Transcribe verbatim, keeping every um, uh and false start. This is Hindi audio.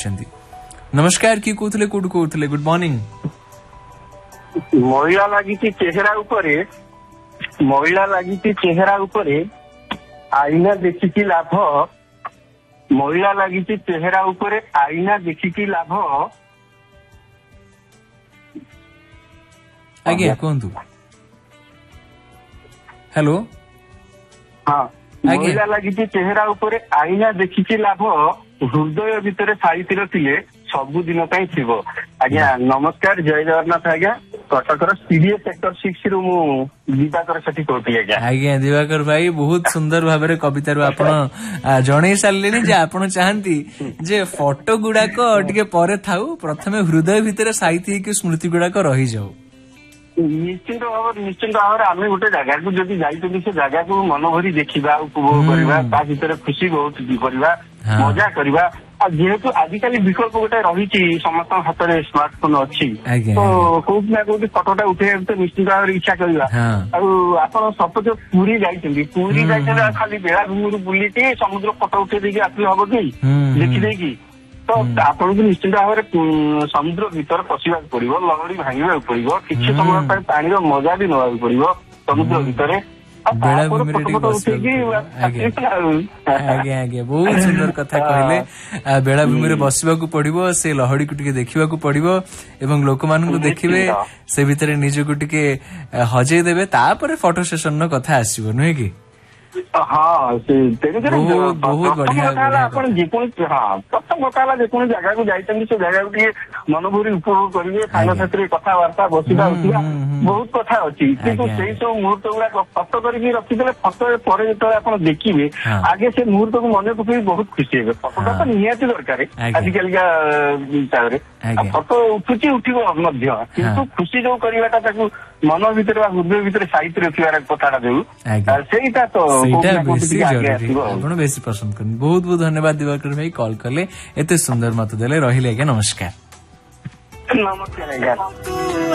रहिछंती। नमस्कार की कहउथले कोड कहउथले गुड मॉर्निंग। महिला लागिची चेहरा उपरे महिला लागिची चेहरा उपरे आईना देखिकी लाभ महिला लागिची चेहरा उपरे आईना देखिकी लाभ। आज्ञा कहतु। हेलो हाँ महिला लागिची चेहरा उपरे आईना देखिकी लाभ हृदय भितर साइती रखिले सबुदिन पाई थिबो। आज्ञा नमस्कार जय जगन्नाथ। आज्ञा कटकर सीडीए सेक्टर सिक्स रु मु दिवाकर सेठी कहती। आज्ञा आज्ञा दिवाकर भाई बहुत सुंदर भाव में कविता आपण जणै सारले जे आपण चाहती जे फोटो गुड़ाक टिके परे थाउ प्रथमे हृदय भितर साइती कि स्मृति गुड़ाक रही जाऊ। निश्चिंत भाव निश्चिंत भाव आम गोटे जगह को जब जाइछी से जगह को मन भरी देखा उपभोग करवा ता भीतर खुशी बहुत करवा मजा करवा। जेहेतु आजिकल विकल्प गोटे रही समस्त हाथ में स्मार्टफोन अच्छी तो कौट ना कौट फटोटा उठे तो निश्चित भाव इच्छा करवा। आप सपोज पुरी जाइछन्ती पुरी जाइछन्ती खाली बेलाभूमि बुलिकी समुद्र फटो उठे देकी आसले हम कि देखिदेकी तो आपको निश्चित भाव में समुद्र भीतर पशिबा पड़ो लहड़ी भांगा पड़ो किसी समय पानी मजा भी नवा पड़ो समुद्र भितर। आज्ञा आज्ञा बहुत सुंदर कथा कहले बेलाभूमि बसवाक पड़ो से लहड़ी को टिके देखा पड़ो एवं लोक मान देखिए से भितर निजको टिके हजे देवे तापर फोटो सेशन कथा आसो नुहे कि। हाँ बहुत बहुत बढ़िया हाँ प्रथम कथा जेको जगह को जाइछन्ती से जगह को मन भरी उपभोग करेंगे सांग साथी कथबार्ता बसवा उठा बहुत कथा अच्छी किंतु से सब मुहूर्त गुड़ा फटो करके रखिदे फटो पर जो आप देखिए आगे से मुहूर्त को मन पकड़ बहुत खुशी हे। फटोटा तो निहाती दरकार आजिकल हिसाब से फटो उठुची उठिबो किंतु खुशी जो करवाटा मन भीतर हृदय भीतर साइती रखिबार कथाटा जो सेटा तो बेसी पसंद कर। बहुत बहुत धन्यवाद दिवाकर भाई कॉल कले एते सुंदर मत देले रहिले। आज्ञा नमस्कार। नमस्कार।